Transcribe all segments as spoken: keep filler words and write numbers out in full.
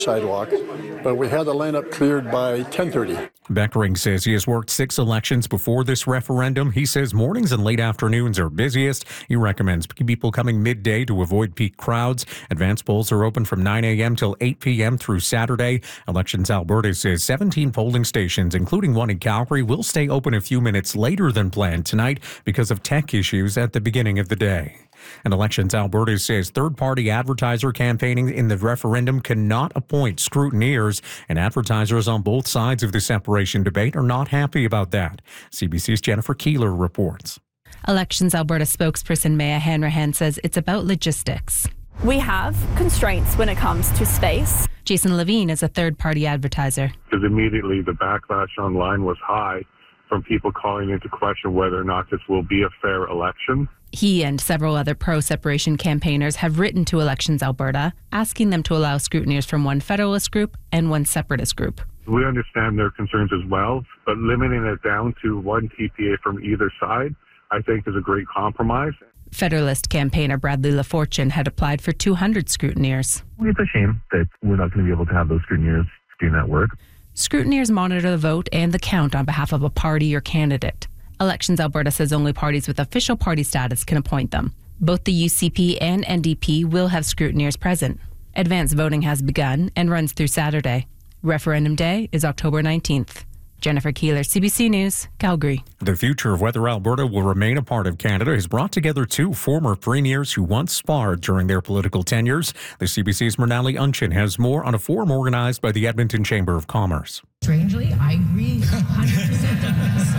sidewalk, but we had the lineup cleared by ten thirty. Beckering says he has worked six elections before this referendum. He says mornings and late afternoons are busiest. He recommends people coming midday to avoid peak crowds. Advance polls are open from nine a.m. till eight p.m. through Saturday. Elections Alberta says seventeen polling stations, including one in Calgary, will stay open a few minutes later than planned tonight because of tech issues at the beginning of the day. And Elections Alberta says third-party advertiser campaigning in the referendum cannot appoint scrutineers, and advertisers on both sides of the separation debate are not happy about that. C B C's Jennifer Keeler reports. Elections Alberta spokesperson Maya Hanrahan says it's about logistics. We have constraints when it comes to space. Jason Levine is a third-party advertiser. Because immediately the backlash online was high from people calling into question whether or not this will be a fair election. He and several other pro-separation campaigners have written to Elections Alberta, asking them to allow scrutineers from one Federalist group and one Separatist group. We understand their concerns as well, but limiting it down to one T P A from either side, I think, is a great compromise. Federalist campaigner Bradley LaFortune had applied for two hundred scrutineers. It's a shame that we're not going to be able to have those scrutineers doing that work. Scrutineers monitor the vote and the count on behalf of a party or candidate. Elections Alberta says only parties with official party status can appoint them. Both the U C P and N D P will have scrutineers present. Advance voting has begun and runs through Saturday. Referendum day is October nineteenth. Jennifer Keeler, C B C News, Calgary. The future of whether Alberta will remain a part of Canada has brought together two former premiers who once sparred during their political tenures. The C B C's Mrinalini Unchin has more on a forum organized by the Edmonton Chamber of Commerce. Strangely, I agree one hundred percent on this.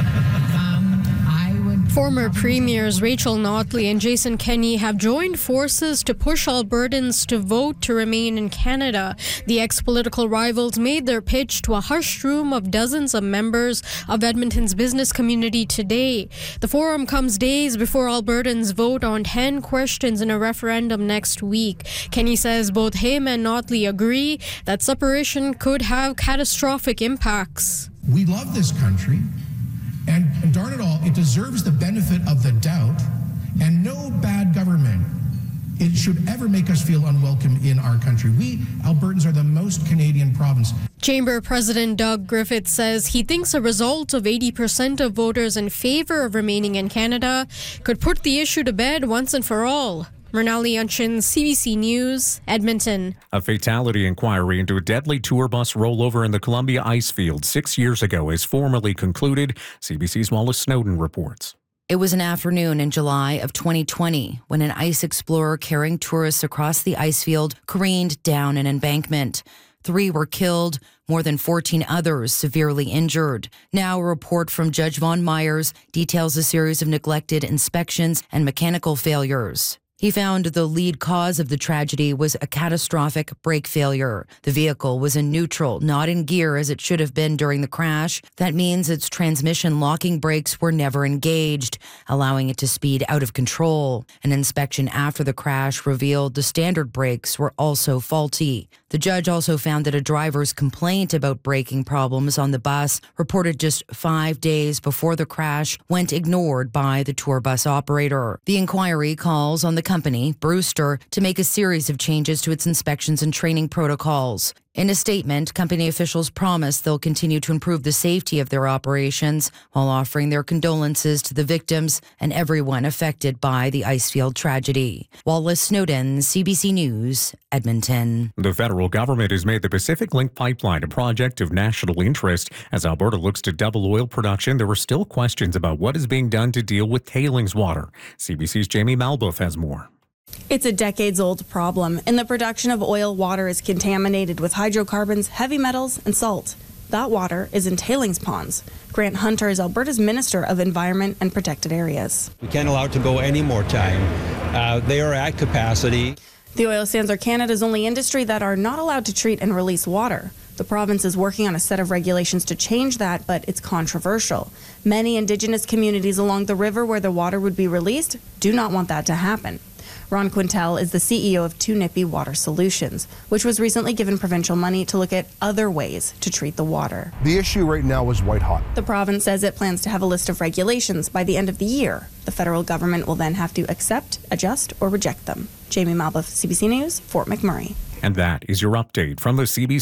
Um, I would Former Premiers Rachel Notley and Jason Kenney have joined forces to push Albertans to vote to remain in Canada. The ex-political rivals made their pitch to a hushed room of dozens of members of Edmonton's business community today. The forum comes days before Albertans vote on ten questions in a referendum next week. Kenney says both him and Notley agree that separation could have catastrophic impacts. We love this country. And, and darn it all, it deserves the benefit of the doubt, and no bad government it should ever make us feel unwelcome in our country. We, Albertans, are the most Canadian province. Chamber President Doug Griffith says he thinks a result of eighty percent of voters in favour of remaining in Canada could put the issue to bed once and for all. Mrinalini Unchin, C B C News, Edmonton. A fatality inquiry into a deadly tour bus rollover in the Columbia ice field six years ago is formally concluded. C B C's Wallace Snowden reports. It was an afternoon in July of twenty twenty when an ice explorer carrying tourists across the ice field careened down an embankment. Three were killed, more than fourteen others severely injured. Now a report from Judge Von Myers details a series of neglected inspections and mechanical failures. He found the lead cause of the tragedy was a catastrophic brake failure. The vehicle was in neutral, not in gear as it should have been during the crash. That means its transmission locking brakes were never engaged, allowing it to speed out of control. An inspection after the crash revealed the standard brakes were also faulty. The judge also found that a driver's complaint about braking problems on the bus, reported just five days before the crash, went ignored by the tour bus operator. The inquiry calls on the company, Brewster, to make a series of changes to its inspections and training protocols. In a statement, company officials promise they'll continue to improve the safety of their operations while offering their condolences to the victims and everyone affected by the Icefield tragedy. Wallace Snowden, C B C News, Edmonton. The federal government has made the Pacific Link pipeline a project of national interest. As Alberta looks to double oil production, there are still questions about what is being done to deal with tailings water. C B C's Jamie Malbuff has more. It's a decades-old problem, and the production of oil water is contaminated with hydrocarbons, heavy metals, and salt. That water is in tailings ponds. Grant Hunter is Alberta's Minister of Environment and Protected Areas. We can't allow it to go any more time. Uh, they are at capacity. The oil sands are Canada's only industry that are not allowed to treat and release water. The province is working on a set of regulations to change that, but it's controversial. Many Indigenous communities along the river where the water would be released do not want that to happen. Ron Quintel is the C E O of Two Nippy Water Solutions, which was recently given provincial money to look at other ways to treat the water. The issue right now is white hot. The province says it plans to have a list of regulations by the end of the year. The federal government will then have to accept, adjust, or reject them. Jamie Malbuff, C B C News, Fort McMurray. And that is your update from the C B C